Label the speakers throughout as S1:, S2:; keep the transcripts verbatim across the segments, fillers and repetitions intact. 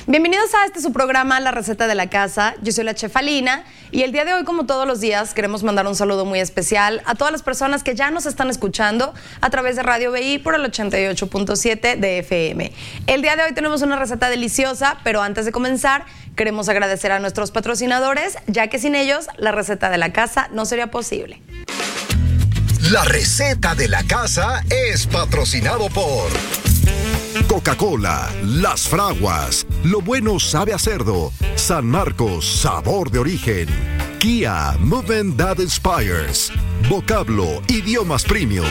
S1: Bienvenidos a este su programa, La Receta de la Casa. Yo soy la chef Alina y el día de hoy, como todos los días, queremos mandar un saludo muy especial a todas las personas que ya nos están escuchando a través de Radio B I por el ochenta y ocho punto siete de F M. El día de hoy tenemos una receta deliciosa, pero antes de comenzar, queremos agradecer a nuestros patrocinadores, ya que sin ellos, La Receta de la Casa no sería posible.
S2: La Receta de la Casa es patrocinado por Coca-Cola, Las Fraguas, Lo Bueno Sabe a Cerdo, San Marcos, Sabor de Origen, Kia, Movement That Inspires, Vocablo, Idiomas Premium.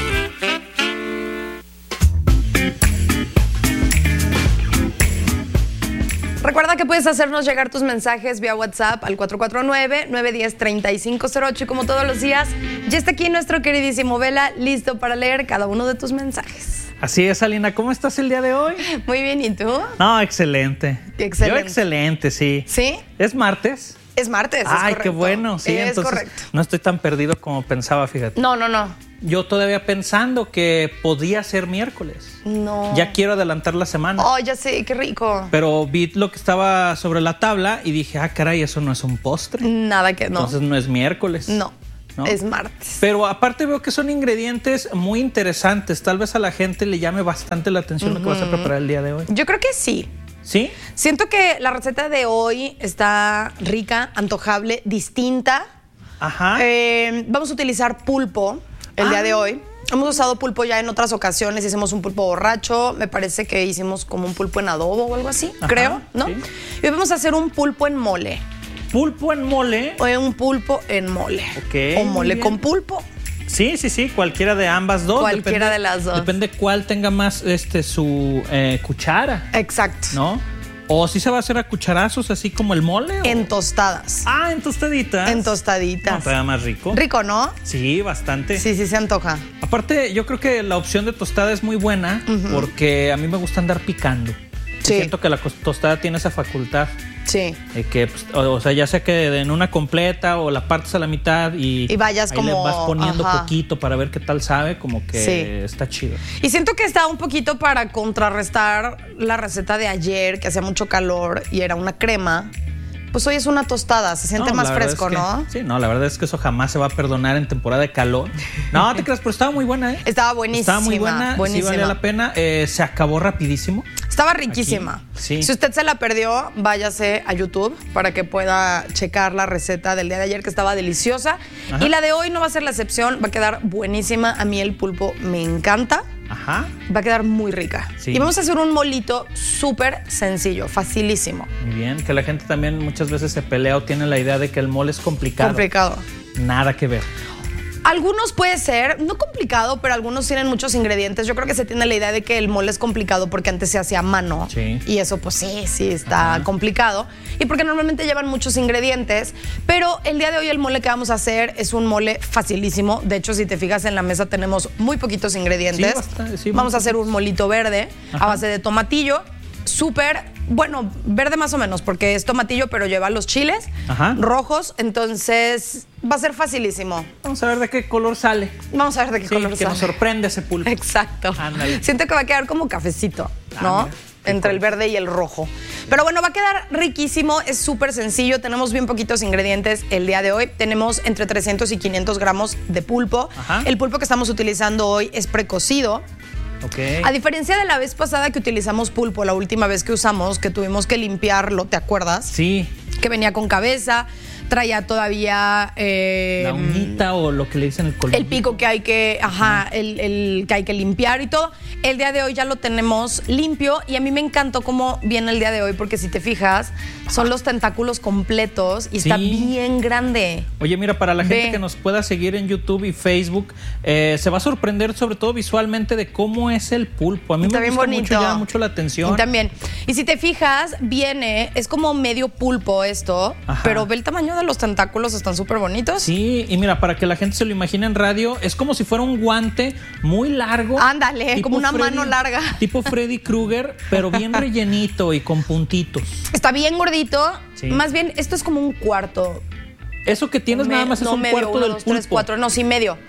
S1: Recuerda que puedes hacernos llegar tus mensajes vía WhatsApp al cuatro cuatro nueve, nueve uno cero, tres cinco cero ocho y como todos los días, ya está aquí nuestro queridísimo Vela, listo para leer cada uno de tus mensajes.
S3: Así es, Alina. ¿Cómo estás el día de hoy?
S1: Muy bien, ¿y tú?
S3: No, excelente.
S1: Excelente.
S3: Yo excelente, sí.
S1: ¿Sí?
S3: ¿Es martes?
S1: Es martes,
S3: Ay,
S1: es correcto.
S3: qué bueno. Sí,
S1: es
S3: entonces
S1: correcto.
S3: No estoy tan perdido como pensaba, fíjate.
S1: No, no, no.
S3: Yo todavía pensando que podía ser miércoles.
S1: No.
S3: Ya quiero adelantar la semana.
S1: Oh, ya sé, qué rico.
S3: Pero vi lo que estaba sobre la tabla y dije, ah, caray, eso no es un postre.
S1: Nada que no.
S3: Entonces no es miércoles.
S1: No.
S3: ¿No?
S1: Es martes.
S3: Pero aparte veo que son ingredientes muy interesantes. Tal vez a la gente le llame bastante la atención uh-huh. lo que vas a preparar el día de hoy.
S1: Yo creo que sí.
S3: ¿Sí?
S1: Siento que la receta de hoy está rica, antojable, distinta.
S3: Ajá.
S1: Eh, vamos a utilizar pulpo el ah. día de hoy. Hemos usado pulpo ya en otras ocasiones. Hicimos un pulpo borracho. Me parece que hicimos como un pulpo en adobo o algo así, Ajá, creo, ¿no? Sí. Y hoy vamos a hacer un pulpo en mole.
S3: ¿Pulpo en mole?
S1: O un pulpo en mole.
S3: Ok.
S1: O mole con pulpo.
S3: Sí, sí, sí, cualquiera de ambas dos.
S1: Cualquiera
S3: depende,
S1: de las dos.
S3: Depende cuál tenga más este su eh, cuchara.
S1: Exacto.
S3: ¿No? O si se va a hacer a cucharazos, así como el mole. ¿O?
S1: En tostadas.
S3: Ah, en tostaditas.
S1: En tostaditas.
S3: No, todavía más rico.
S1: Rico, ¿no?
S3: Sí, bastante.
S1: Sí, sí, se antoja.
S3: Aparte, yo creo que la opción de tostada es muy buena uh-huh. porque a mí me gusta andar picando. Sí. Siento que la tostada tiene esa facultad.
S1: Sí.
S3: Eh, que, pues, o, o sea, ya sea que en una completa o la partes a la mitad y,
S1: y vayas
S3: ahí
S1: como,
S3: le vas poniendo
S1: ajá.
S3: poquito para ver qué tal sabe, como que
S1: sí.
S3: está chido.
S1: Y siento que está un poquito para contrarrestar la receta de ayer, que hacía mucho calor y era una crema. Pues hoy es una tostada, se siente no, más fresco,
S3: es que,
S1: ¿no?
S3: Sí, no, la verdad es que eso jamás se va a perdonar en temporada de calor. No, te creas, pero estaba muy buena, ¿eh?
S1: Estaba buenísima.
S3: Estaba muy buena, buenísima. Sí valía la pena. Eh, se acabó rapidísimo.
S1: Estaba riquísima.
S3: Aquí, sí.
S1: Si usted se la perdió, váyase a YouTube para que pueda checar la receta del día de ayer, que estaba deliciosa. Ajá. Y la de hoy no va a ser la excepción, va a quedar buenísima. A mí el pulpo me encanta.
S3: Ajá.
S1: Va a quedar muy rica.
S3: Sí.
S1: Y vamos a hacer un molito súper sencillo, facilísimo.
S3: Muy bien, que la gente también muchas veces se pelea o tiene la idea de que el mole es complicado.
S1: Complicado.
S3: Nada que ver.
S1: Algunos puede ser, no complicado, pero algunos tienen muchos ingredientes. Yo creo que se tiene la idea de que el mole es complicado porque antes se hacía a mano.
S3: Sí.
S1: Y eso, pues sí, sí está Ajá. complicado. Y porque normalmente llevan muchos ingredientes. Pero el día de hoy el mole que vamos a hacer es un mole facilísimo. De hecho, si te fijas en la mesa tenemos muy poquitos ingredientes.
S3: Sí, bastante, sí,
S1: vamos a hacer un molito verde Ajá. a base de tomatillo. Súper, bueno, verde más o menos, porque es tomatillo, pero lleva los chiles Ajá. rojos, entonces va a ser facilísimo.
S3: Vamos a ver de qué color sale.
S1: Vamos a ver de qué
S3: sí,
S1: color
S3: que
S1: sale.
S3: Que nos sorprende ese pulpo.
S1: Exacto.
S3: Ándale.
S1: Siento que va a quedar como cafecito, ¿no?
S3: Ándale.
S1: Entre el verde y el rojo. Pero bueno, va a quedar riquísimo, es súper sencillo. Tenemos bien poquitos ingredientes el día de hoy. Tenemos entre trescientos y quinientos gramos de pulpo.
S3: Ajá.
S1: El pulpo que estamos utilizando hoy es precocido.
S3: Okay.
S1: A diferencia de la vez pasada que utilizamos pulpo, la última vez que usamos, que tuvimos que limpiarlo, ¿te acuerdas?
S3: Sí.
S1: Que venía con cabeza, traía todavía eh,
S3: la uñita o lo que le dicen el colmillo.
S1: El pico que hay que, ajá, el, el que hay que limpiar y todo. El día de hoy ya lo tenemos limpio y a mí me encantó cómo viene el día de hoy porque si te fijas, son los tentáculos completos y sí. está bien grande.
S3: Oye, mira, para la gente
S1: Ve.
S3: que nos pueda seguir en YouTube y Facebook, eh, se va a sorprender sobre todo visualmente de cómo es el pulpo. A mí
S1: está
S3: me
S1: bien
S3: gusta
S1: bonito.
S3: mucho, llama mucho la atención.
S1: Y también. Y si te fijas, viene, es como medio pulpo esto, Ajá. pero ve el tamaño de los tentáculos, están súper bonitos.
S3: Sí, y mira, para que la gente se lo imagine en radio, es como si fuera un guante muy largo.
S1: Ándale, como una
S3: Freddy,
S1: mano larga.
S3: Tipo Freddy Krueger, pero bien rellenito y con puntitos.
S1: Está bien gordito.
S3: Sí.
S1: Más bien, esto es como un cuarto.
S3: Eso que tienes
S1: Me,
S3: nada más
S1: no
S3: es un
S1: medio,
S3: cuarto
S1: uno,
S3: del
S1: dos,
S3: pulpo.
S1: tres, cuatro, no, sí, medio.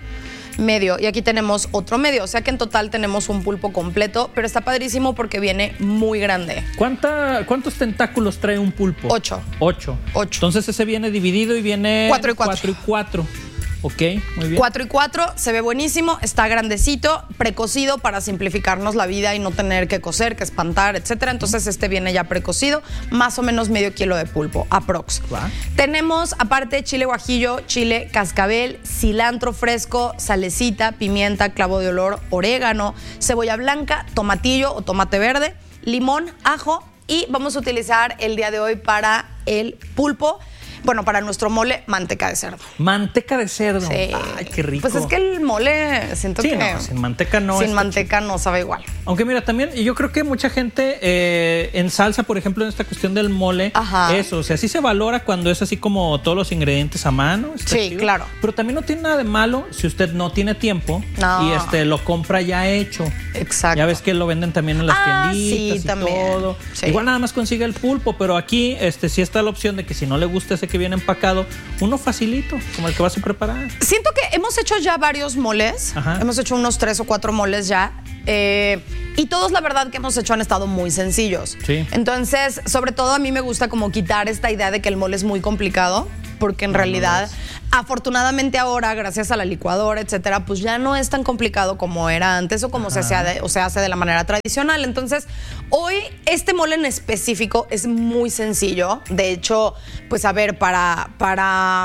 S1: medio y aquí tenemos otro medio. O sea que en total tenemos un pulpo completo, pero está padrísimo porque viene muy grande.
S3: ¿Cuánta, ¿Cuántos tentáculos trae un pulpo?
S1: Ocho.
S3: Ocho.
S1: Ocho.
S3: Entonces ese viene dividido y viene...
S1: Cuatro y cuatro.
S3: Cuatro y cuatro. Ok, muy bien.
S1: Cuatro y cuatro, se ve buenísimo, está grandecito, precocido para simplificarnos la vida y no tener que cocer, que espantar, etcétera. Entonces este viene ya precocido, más o menos medio kilo de pulpo, aprox.
S3: Va.
S1: Tenemos aparte chile guajillo, chile cascabel, cilantro fresco, salecita, pimienta, clavo de olor, orégano, cebolla blanca, tomatillo o tomate verde, limón, ajo y vamos a utilizar el día de hoy para el pulpo. Bueno, para nuestro mole, manteca de cerdo.
S3: Manteca de cerdo.
S1: Sí.
S3: Ay, qué rico.
S1: Pues es que el mole, siento
S3: sí,
S1: que...
S3: no, sin manteca no.
S1: Sin manteca no sabe igual.
S3: Aunque mira, también yo creo que mucha gente eh, en salsa, por ejemplo, en esta cuestión del mole,
S1: Ajá.
S3: eso, o sea, sí se valora cuando es así como todos los ingredientes a mano. Está
S1: Sí,
S3: chido.
S1: claro.
S3: Pero también no tiene nada de malo si usted no tiene tiempo
S1: No.
S3: y este lo compra ya hecho.
S1: Exacto.
S3: Ya ves que lo venden también en las
S1: Ah,
S3: tienditas
S1: sí,
S3: y
S1: también.
S3: todo.
S1: Sí.
S3: Igual nada más consigue el pulpo, pero aquí este sí está la opción de que si no le gusta ese que viene empacado, uno facilito, como el que vas a preparar.
S1: Siento que hemos hecho ya varios moles.
S3: Ajá.
S1: Hemos hecho unos tres o cuatro moles ya. Eh, y todos, la verdad, que hemos hecho han estado muy sencillos.
S3: Sí.
S1: Entonces, sobre todo a mí me gusta como quitar esta idea de que el mole es muy complicado, porque en
S3: No,
S1: realidad,
S3: no es.
S1: afortunadamente ahora, gracias a la licuadora, etcétera, pues ya no es tan complicado como era antes o como se, hacía de- o se hace de la manera tradicional. Entonces, hoy este mole en específico es muy sencillo. De hecho, pues a ver, para... para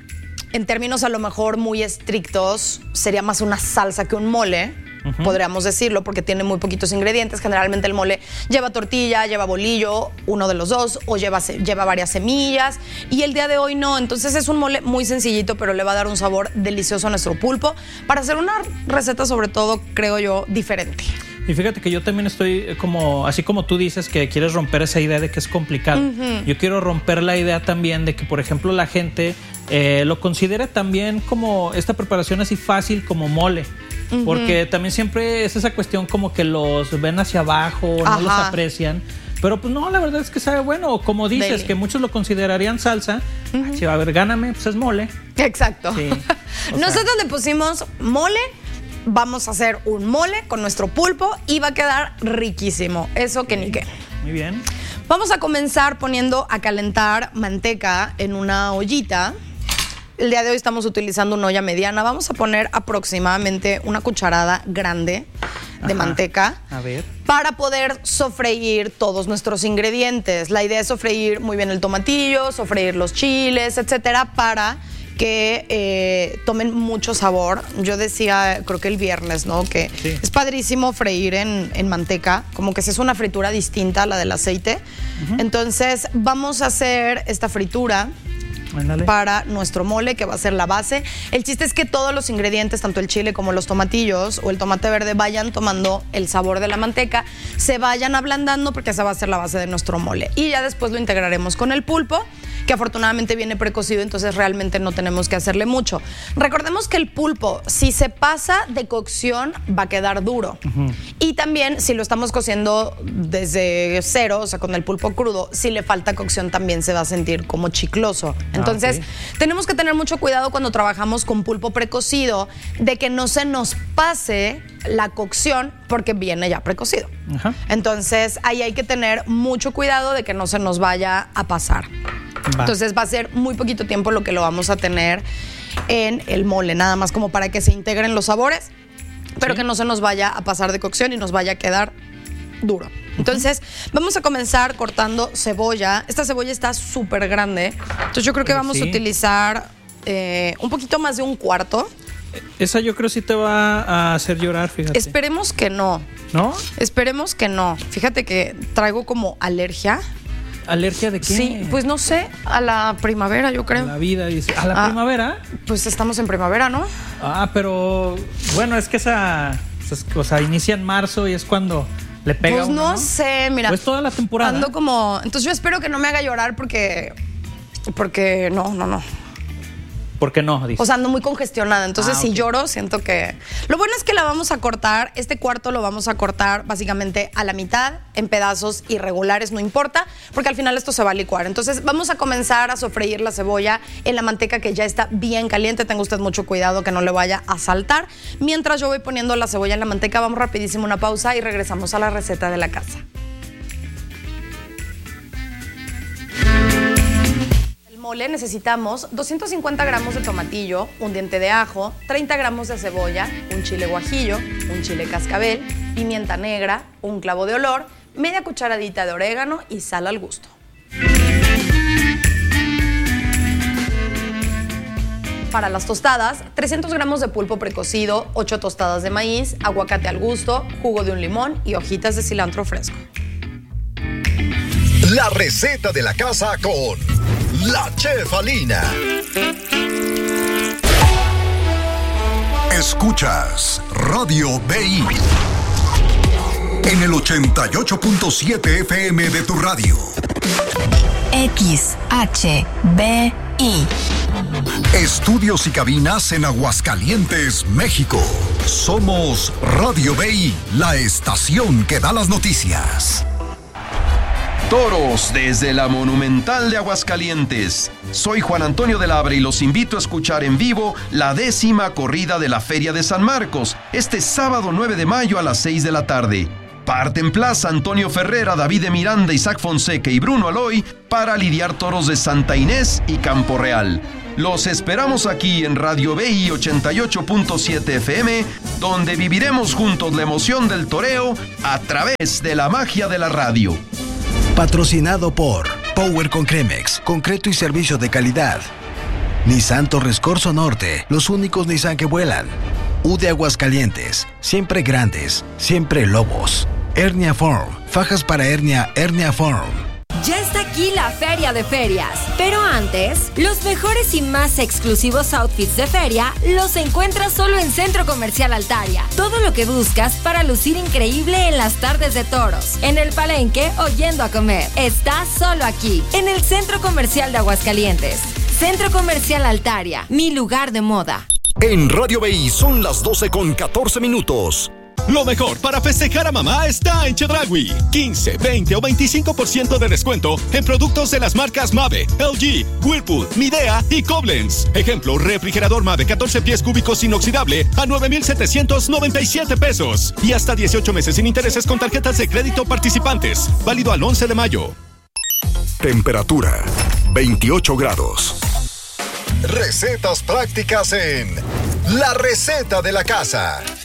S1: en términos a lo mejor muy estrictos, sería más una salsa que un mole, uh-huh. podríamos decirlo, porque tiene muy poquitos ingredientes. Generalmente el mole lleva tortilla, lleva bolillo, uno de los dos, o lleva, lleva varias semillas, y el día de hoy no. Entonces es un mole muy sencillito, pero le va a dar un sabor delicioso a nuestro pulpo, para hacer una receta, sobre todo, creo yo, diferente.
S3: Y fíjate que yo también estoy como, así como tú dices que quieres romper esa idea de que es complicado, uh-huh. yo quiero romper la idea también de que, por ejemplo, la gente eh, lo considere también como esta preparación así fácil como mole. Uh-huh. Porque también siempre es esa cuestión como que los ven hacia abajo,
S1: Ajá.
S3: no los aprecian. Pero pues no, la verdad es que sabe bueno. O como dices,
S1: Deli.
S3: que muchos lo considerarían salsa.
S1: Uh-huh.
S3: Ah, sí, a ver, gáname, pues es mole.
S1: Exacto.
S3: Sí.
S1: Nosotros sea. le pusimos mole. Vamos a hacer un mole con nuestro pulpo y va a quedar riquísimo. Eso que ni qué.
S3: Muy bien.
S1: Vamos a comenzar poniendo a calentar manteca en una ollita. El día de hoy estamos utilizando una olla mediana. Vamos a poner aproximadamente una cucharada grande de
S3: Ajá.
S1: manteca.
S3: A ver.
S1: Para poder sofreír todos nuestros ingredientes. La idea es sofreír muy bien el tomatillo, sofreír los chiles, etcétera, para que eh, tomen mucho sabor. Yo decía, creo que el viernes, ¿no? Que
S3: sí.
S1: es padrísimo freír en, en manteca, como que se es una fritura distinta a la del aceite. Uh-huh. Entonces, vamos a hacer esta fritura Ándale. para nuestro mole, que va a ser la base. El chiste es que todos los ingredientes, tanto el chile como los tomatillos o el tomate verde, vayan tomando el sabor de la manteca, se vayan ablandando, porque esa va a ser la base de nuestro mole. Y ya después lo integraremos con el pulpo, que afortunadamente viene precocido, entonces realmente no tenemos que hacerle mucho. Recordemos que el pulpo, si se pasa de cocción, va a quedar duro. Uh-huh. Y también, si lo estamos cociendo desde cero, o sea, con el pulpo crudo, si le falta cocción también se va a sentir como chicloso. Entonces, ah, okay. tenemos que tener mucho cuidado cuando trabajamos con pulpo precocido, de que no se nos pase la cocción, porque viene ya precocido. Uh-huh. Entonces, ahí hay que tener mucho cuidado de que no se nos vaya a pasar. Va. Entonces va a ser muy poquito tiempo lo que lo vamos a tener en el mole, nada más como para que se integren los sabores, pero sí. que no se nos vaya a pasar de cocción y nos vaya a quedar duro. Entonces uh-huh. vamos a comenzar cortando cebolla. Esta cebolla está súper grande, entonces yo creo que vamos sí. a utilizar eh, un poquito más de un cuarto.
S3: Esa yo creo sí te va a hacer llorar, fíjate.
S1: Esperemos que no.
S3: ¿No?
S1: Esperemos que no. Fíjate que traigo como alergia.
S3: ¿Alergia de qué?
S1: Sí, pues no sé, a la primavera, yo creo.
S3: A la vida, dice. ¿A la ah, primavera?
S1: Pues estamos en primavera, ¿no?
S3: Ah, pero bueno, es que esa, o sea, inicia en marzo y es cuando le pega
S1: Pues
S3: uno,
S1: no,
S3: ¿no?
S1: sé, mira.
S3: Pues toda la temporada.
S1: Ando como, entonces yo espero que no me haga llorar porque, porque no, no, no.
S3: ¿Por qué no? Dice.
S1: O sea, ando muy congestionada. Entonces, ah, si okay. lloro, siento que... Lo bueno es que la vamos a cortar. Este cuarto lo vamos a cortar básicamente a la mitad, en pedazos irregulares, no importa, porque al final esto se va a licuar. Entonces, vamos a comenzar a sofreír la cebolla en la manteca que ya está bien caliente. Tenga usted mucho cuidado que no le vaya a saltar. Mientras yo voy poniendo la cebolla en la manteca, vamos rapidísimo a una pausa y regresamos a la receta de la casa. Mole necesitamos doscientos cincuenta gramos de tomatillo, un diente de ajo, treinta gramos de cebolla, un chile guajillo, un chile cascabel, pimienta negra, un clavo de olor, media cucharadita de orégano y sal al gusto. Para las tostadas, trescientos gramos de pulpo precocido, ocho tostadas de maíz, aguacate al gusto, jugo de un limón y hojitas de cilantro fresco.
S2: La receta de la casa con la Chefalina. Escuchas Radio B I en el ochenta y ocho punto siete F M de tu radio.
S4: X H B I.
S2: Estudios y cabinas en Aguascalientes, México. Somos Radio B I, la estación que da las noticias.
S5: Toros desde la Monumental de Aguascalientes. Soy Juan Antonio del Abre y los invito a escuchar en vivo la décima corrida de la Feria de San Marcos, este sábado nueve de mayo a las seis de la tarde. Parten plaza Antonio Ferrera, David de Miranda, Isaac Fonseca y Bruno Aloy para lidiar toros de Santa Inés y Campo Real. Los esperamos aquí en Radio B I ochenta y ocho punto siete F M, donde viviremos juntos la emoción del toreo a través de la magia de la radio.
S6: Patrocinado por Power con Cremex, concreto y servicio de calidad. Nissan Torres Corso Norte, los únicos Nissan que vuelan. U de Aguascalientes, siempre grandes, siempre lobos. Hernia Form, fajas para hernia, Hernia Form.
S7: Ya está aquí la Feria de Ferias, pero antes, los mejores y más exclusivos outfits de feria los encuentras solo en Centro Comercial Altaria. Todo lo que buscas para lucir increíble en las tardes de toros, en el palenque o yendo a comer, está solo aquí, en el Centro Comercial de Aguascalientes. Centro Comercial Altaria, mi lugar de moda.
S2: En Radio B I son las doce con catorce minutos.
S8: Lo mejor para festejar a mamá está en Chedraui. quince, veinte o veinticinco por ciento de descuento en productos de las marcas Mave, L G, Whirlpool, Midea y Koblenz. Ejemplo, refrigerador Mave catorce pies cúbicos inoxidable a nueve mil setecientos noventa y siete pesos. Y hasta dieciocho meses sin intereses con tarjetas de crédito participantes. Válido al once de mayo.
S2: Temperatura veintiocho grados. Recetas prácticas en La Receta de la Casa.